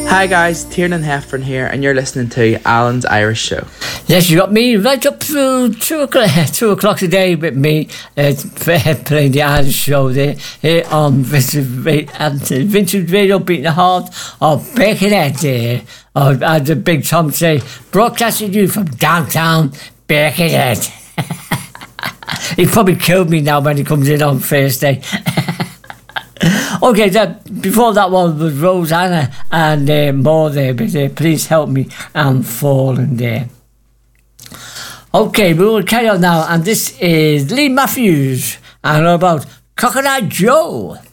Hi guys, Tiernan Heffern here, and you're listening to Alan's Irish Show. Yes, you got me right up through 2 o'clock today with me playing the Irish Show there on Vintage Radio, beating the heart of Birkenhead there. As the Big Tom say, broadcasting you from downtown Birkenhead. He probably killed me now when he comes in on Thursday. Okay, before that one was Rosanna and more there, but Please Help Me, I'm Falling there. Okay, we will carry on now, and this is Lee Matthews and about Coconut Joe.